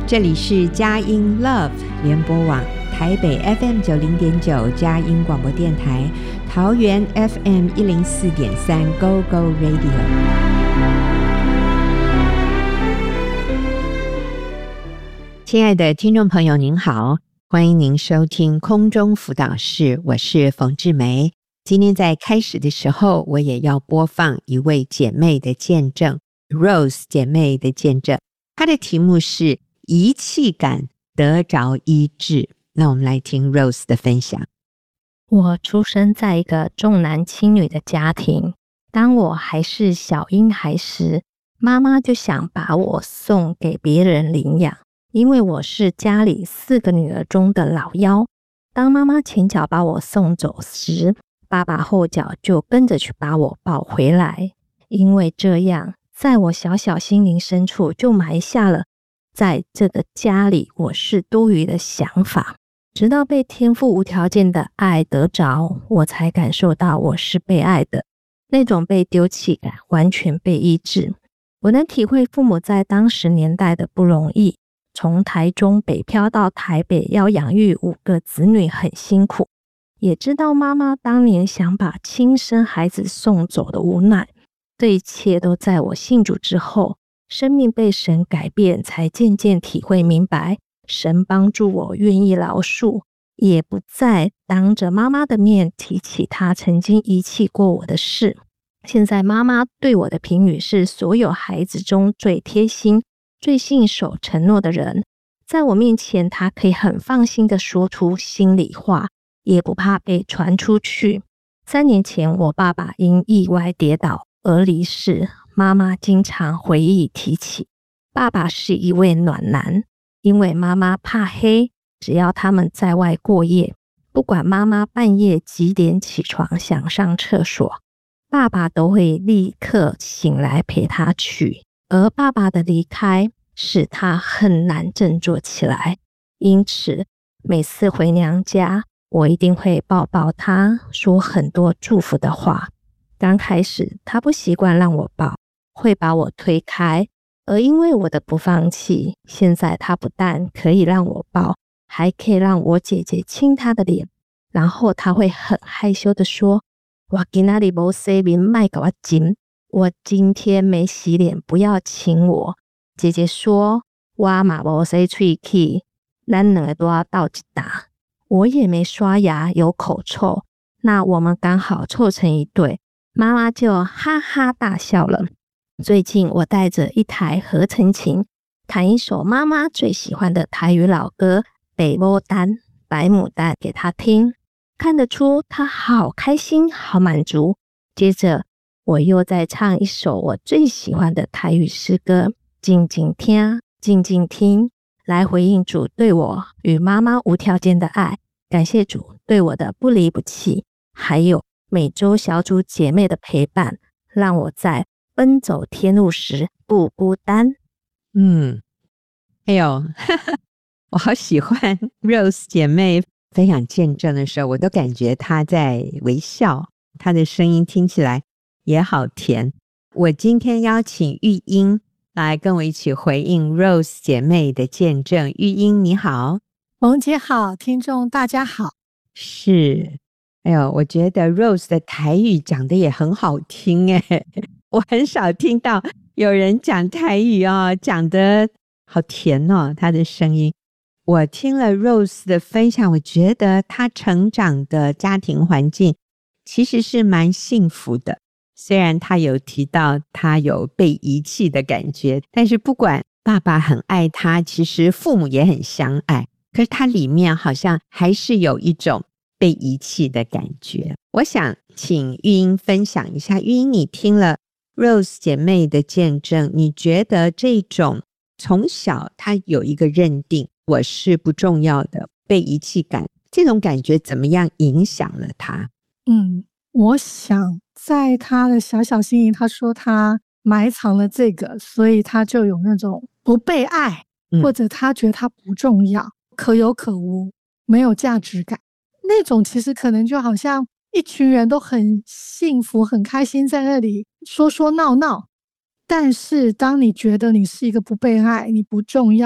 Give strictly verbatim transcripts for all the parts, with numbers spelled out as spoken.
这里是佳音 Love 联播网，台北 F M 九零点九佳音广播电台，桃园 F M 一零四点三 Go Go Radio。亲爱的听众朋友您好，欢迎您收听空中辅导室，我是冯志梅。今天在开始的时候，我也要播放一位姐妹的见证， Rose 姐妹的见证，她的题目是遗弃感得着医治。那我们来听 Rose 的分享。 我出生在一个重男轻女的家庭，当我还是小婴孩时，妈妈就想把我送给别人领养，因为我是家里四个女儿中的老幺。当妈妈前脚把我送走时，爸爸后脚就跟着去把我抱回来，因为这样在我小小心灵深处就埋下了在这个家里我是多余的想法。直到被天父无条件的爱得着，我才感受到我是被爱的，那种被丢弃感完全被医治。我能体会父母在当时年代的不容易，从台中北漂到台北要养育五个子女很辛苦，也知道妈妈当年想把亲生孩子送走的无奈。这一切都在我信主之后，生命被神改变，才渐渐体会明白，神帮助我愿意饶恕，也不再当着妈妈的面提起她曾经遗弃过我的事。现在妈妈对我的评语是所有孩子中最贴心、最信守承诺的人。在我面前，她可以很放心地说出心里话，也不怕被传出去。三年前，我爸爸因意外跌倒而离世，妈妈经常回忆提起。爸爸是一位暖男，因为妈妈怕黑，只要他们在外过夜，不管妈妈半夜几点起床想上厕所，爸爸都会立刻醒来陪他去。而爸爸的离开使他很难振作起来，因此每次回娘家，我一定会抱抱他，说很多祝福的话。刚开始他不习惯让我抱，会把我推开，而因为我的不放弃，现在他不但可以让我抱，还可以让我姐姐亲他的脸，然后他会很害羞的说，我今天没洗脸，别给我亲，我今天没洗脸，不要亲我。姐姐说，我嘛没洗嘴齿，咱两个都要斗一打。我也没刷牙，有口臭，那我们刚好凑成一对，妈妈就哈哈大笑了。最近我带着一台合成琴，弹一首妈妈最喜欢的台语老歌《北牡丹》白牡丹给她听，看得出她好开心好满足。接着我又再唱一首我最喜欢的台语诗歌，静静听静静听，来回应主对我与妈妈无条件的爱。感谢主对我的不离不弃，还有每周小组姐妹的陪伴，让我在奔走天路时不孤单。 嗯，哎呦我好喜欢 Rose 姐妹分享见证的时候，我都感觉她在微笑，她的声音听起来也好甜。我今天邀请玉英来跟我一起回应 Rose 姐妹的见证。玉英你好。 冯姐好，听众大家好。 是，哎呦，我觉得 Rose 的台语讲的也很好听哎，我很少听到有人讲台语哦，讲得好甜哦，她的声音。我听了 Rose 的分享，我觉得她成长的家庭环境其实是蛮幸福的。虽然她有提到她有被遗弃的感觉，但是不管爸爸很爱她，其实父母也很相爱，可是她里面好像还是有一种被遗弃的感觉。我想请玉英分享一下，玉英你听了 Rose 姐妹的见证，你觉得这种从小她有一个认定我是不重要的，被遗弃感，这种感觉怎么样影响了她？ 嗯，我想在她的小小心里，她说她埋藏了这个，所以她就有那种不被爱，嗯、或者她觉得她不重要，可有可无，没有价值感。那种其实可能就好像一群人都很幸福很开心在那里说说闹闹，但是当你觉得你是一个不被爱，你不重要，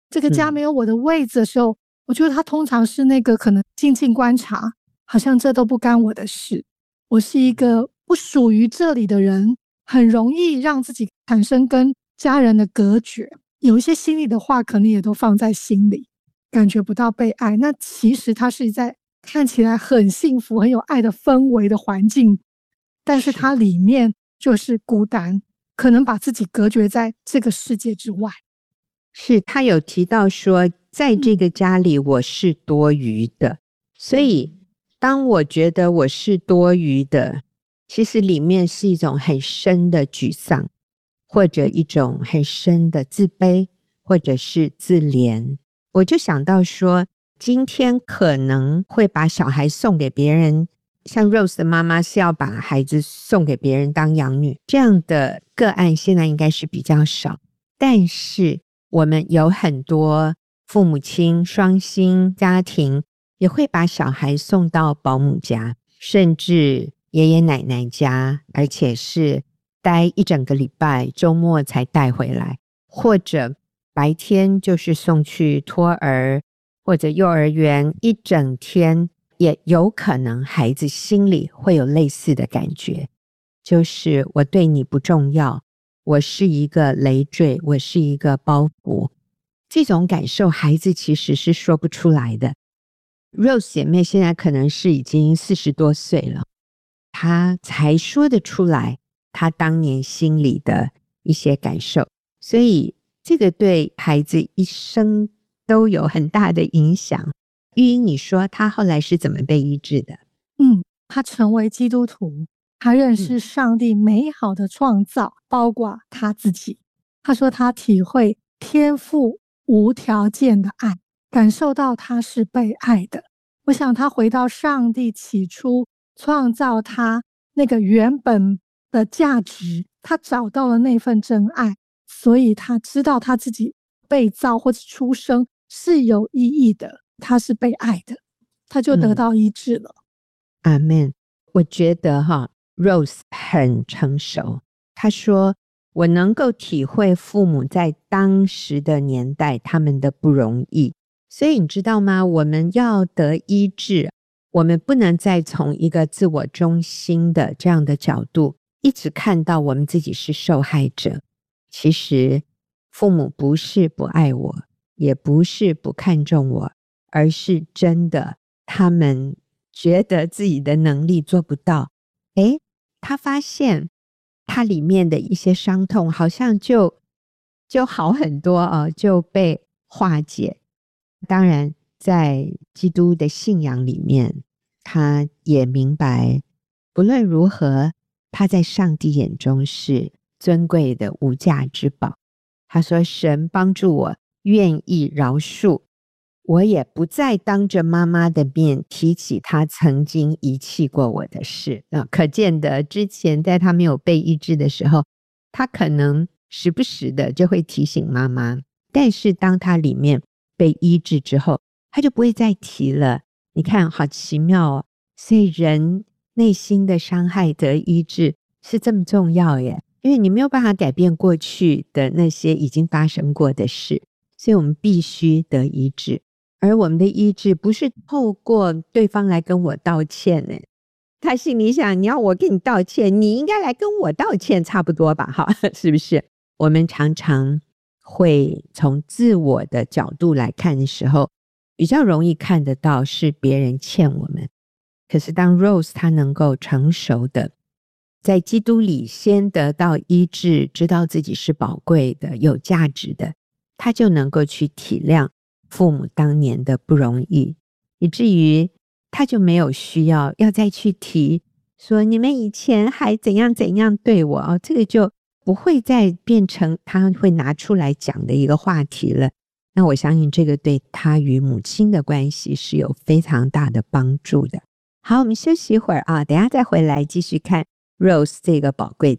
这个家没有我的位置的时候、嗯、我觉得他通常是那个可能静静观察，好像这都不干我的事，我是一个不属于这里的人，很容易让自己产生跟家人的隔绝，有一些心里的话可能也都放在心里，感觉不到被爱。那其实他是在看起来很幸福很有爱的氛围的环境，但是他里面就是孤单，可能把自己隔绝在这个世界之外。 是，他有提到说在这个家里我是多余的、嗯、所以当我觉得我是多余的，其实里面是一种很深的沮丧，或者一种很深的自卑，或者是自怜。我就想到说今天可能会把小孩送给别人，像 Rose 的妈妈是要把孩子送给别人当养女，这样的个案现在应该是比较少，但是我们有很多父母亲双薪家庭也会把小孩送到保姆家，甚至爷爷奶奶家，而且是待一整个礼拜，周末才带回来，或者白天就是送去托儿或者幼儿园一整天，也有可能孩子心里会有类似的感觉，就是我对你不重要，我是一个累赘，我是一个包袱，这种感受孩子其实是说不出来的。 Rose 姐妹现在可能是已经四十多岁了，她才说得出来她当年心里的一些感受，所以这个对孩子一生都有很大的影响。玉英，你说她后来是怎么被医治的？ 嗯，她成为基督徒，她认识上帝美好的创造、嗯、包括她自己。她说她体会天父无条件的爱，感受到她是被爱的。我想她回到上帝起初创造她那个原本的价值，她找到了那份真爱，所以她知道她自己被造或者出生是有意义的，她是被爱的，她就得到医治了。 阿们。我觉得哈 Rose 很成熟，她说我能够体会父母在当时的年代他们的不容易，所以你知道吗，我们要得医治，我们不能再从一个自我中心的这样的角度一直看到我们自己是受害者。其实父母不是不爱我，也不是不看重我，而是真的他们觉得自己的能力做不到。诶，他发现他里面的一些伤痛好像就就好很多哦，就被化解。当然在基督的信仰里面，他也明白不论如何他在上帝眼中是尊贵的无价之宝。他说神帮助我愿意饶恕，我也不再当着妈妈的面提起他曾经遗弃过我的事、呃、可见的之前在他没有被医治的时候，他可能时不时的就会提醒妈妈，但是当他里面被医治之后，他就不会再提了。你看好奇妙哦，所以人内心的伤害得医治是这么重要耶，因为你没有办法改变过去的那些已经发生过的事，所以我们必须得医治。而我们的医治不是透过对方来跟我道歉耶，他心里想你要我跟你道歉，你应该来跟我道歉差不多吧，好，是不是？我们常常会从自我的角度来看的时候，比较容易看得到是别人欠我们。可是当 Rose 她能够成熟的在基督里先得到医治，知道自己是宝贵的有价值的，她就能够去体谅父母当年的不容易，以至于她就没有需要要再去提说你们以前还怎样怎样对我、哦、这个就不会再变成她会拿出来讲的一个话题了。那我相信这个对她与母亲的关系是有非常大的帮助的。好，我们休息一会儿啊，等一下再回来继续看 Rose 这个宝贵的